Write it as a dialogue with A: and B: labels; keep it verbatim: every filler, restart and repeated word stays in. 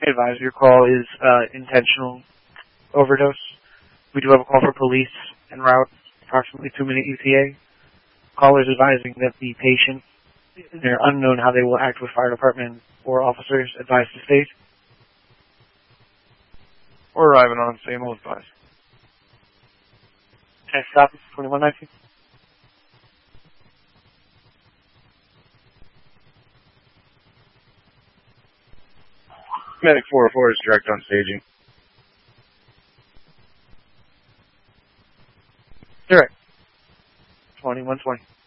A: Advise your call is uh, intentional overdose. We do have a call for police en route, approximately two minute E T A. Callers advising that the patient, they're unknown how they will act with fire department or officers, advised to state.
B: Or arriving on scene will advise.
A: Okay, stop, twenty-one nineteen.
B: Medic four oh four is direct on staging.
A: Direct. twenty-one twenty.